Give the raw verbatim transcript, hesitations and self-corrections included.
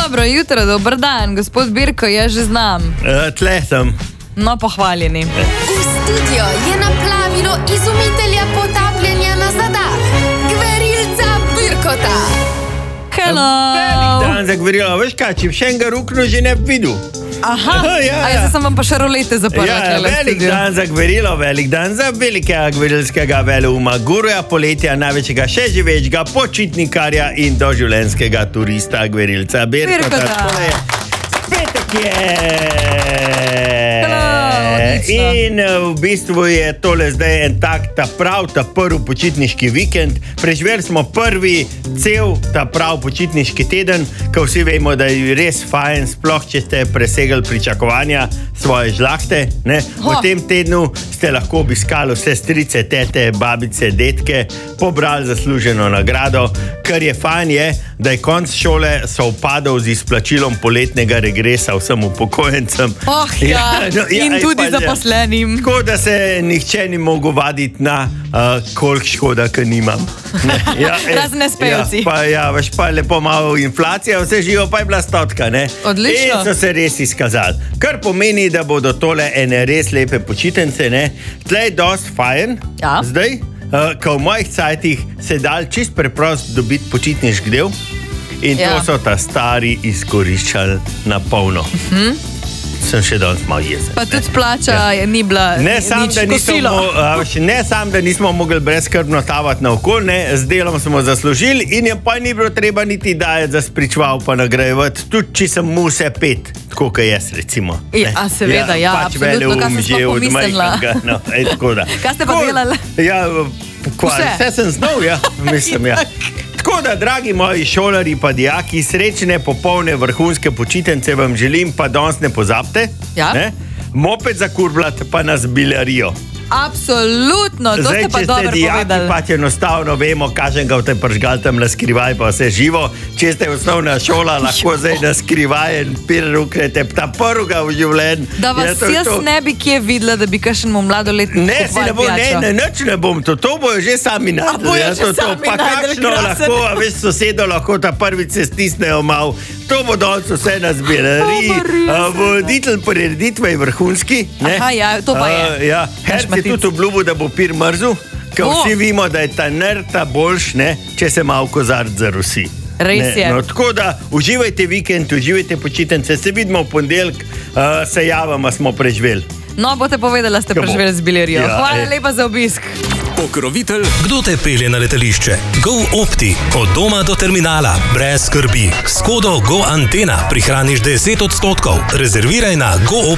Dobro jutro, dober dan, gospod Birko, jaz že znam. Uh, tle sem. No, pohvaljeni. V studio je naplavilo izumitelja potapljanja na zadah, Gverilca Birkota. Hello. Velik dan za Gverilo, veš kaj, če še enega rukno že ne bi videl. Aha, Ja, a ja. jaz sem vam pa še rolete zaprla. Ja, tule v velik studiu. dan za Gverilo, velik dan za velikega gverilskega veleuma, guruja poletja, največjega še živečega počitnikarja in doživljenjskega turista Gverilca Birkota. Birkota. Tole je. Petek je. Hello, odlično. In eh, v bistvu je tole zdaj en tak ta prav, ta prvi počitniški vikend. Preživeli smo prvi cel ta prav počitniški teden, ko vsi vemo, da je res fajn, sploh če ste presegli pričakovanja svoje žlahte. Ne? V Ho. tem tednu ste lahko obiskali vse strice, tete, babice, detke, pobrali zasluženo nagrado. Kar je fajn je, da je konc šole sovpadal z izplačilom poletnega regresa vsem upokojencem. Oh, ja. In ej, tudi pa, ja. zaposlenim. Tako da se nihče ni mogel vaditi na uh, koliko škoda, ki nimam. Ne, ja, ej, Razen espejevci. Ja, pa, ja, veš, pa lepo malo inflacija, vse živo pa je bila stotka. Ne? Odlično. In so se res izkazali. Kar pomeni, da bodo tole ene res lepe počitnice. Tle je dosti fajn. Ja. Zdaj, uh, ko v mojih cajtih se dal čist preprost dobiti počitniški del. In Ja. to so ta stari izkoriščali na polno. Mhm. Sem še danes malo jezen. Pa tudi plača ja. ni bila Ne samo, nič da, nismo kosilo. mo- a, še ne sam, da nismo mogli brezskrbno tavati na okol, ne, z delom smo zaslužili in je pa ni bilo treba niti dajati za spričval pa nagrajevati, tudi če sem mu vse pet, tako kot jaz recimo. Ja, a seveda, ja, pač absolutno, kaj sem veleum sploh že od pomislila. majhnega, no, ej, tako da. Kaj ste pa Tako- delali? Ja, kva, Vse. vse sem znal, ja, mislim, ja. Tako da, dragi moji šolarji pa dijaki, srečne, popolne, vrhunske počitnice vam želim, pa danes ne pozabite. Ja. Ne? Moped zakurbljati pa na zbiljarijo. Absolutno, to Zdaj, ste pa če ste dobro dijaki, povedali. pač enostavno vemo, kažem ga v te pržgal tam na skrivaj, pa vse živo. Če ste osnovna šola, lahko zdaj na skrivaj in pir ruknete, ta prvega v življenju. Da vas Ja, to je jaz to. ne bi kje videla, da bi kakšnemu mladoletniku Ne, se ne bo, ne, ne, nič ne bom, to, to bojo že sami najdeli. bojo ja, že to, to, sami pa našli, kakšno krasen. lahko, a veš, sosedo lahko ta prvič se stisnejo mal. To bo danes vse na zbirariji. O, Marija, Voditelj prireditve je vrhunski. Ne? Aha, ja, to pa je. Uh, ja. Herc je Matic. tudi obljubil, da bo pir mrzel, ker O. vsi vemo, da je ta nerta boljš, ne, če se malo kozarc zarosi. Res Ne, je. No, tako da uživajte vikend, uživajte počitnice, se vidimo v ponedeljek, uh, se javamo, smo preživeli. No, boste povedali, da ste Kaj bo? preživeli z biljerijo. Ja, Hvala eh. lepa za obisk. Pokrovitelj, kdo te pelje na letališče? Go Opti, od doma do terminala, brez skrbi. S kodo Go Antena prihraniš deset odstotkov. Rezerviraj na go opti pika si.